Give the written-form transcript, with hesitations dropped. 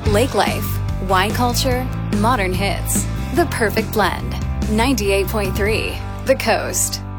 Lake life, wine culture, modern hits. The perfect blend. 98.3 The Coast.